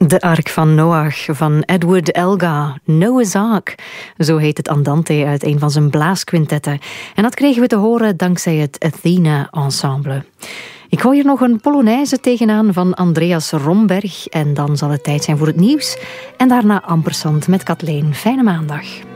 De Ark van Noach van Edward Elgar, Noah's Ark. Zo heet het andante uit een van zijn blaasquintetten. En dat kregen we te horen dankzij het Athena Ensemble. Ik gooi hier nog een Polonaise tegenaan van Andreas Romberg. En dan zal het tijd zijn voor het nieuws. En daarna Ampersand met Kathleen. Fijne maandag.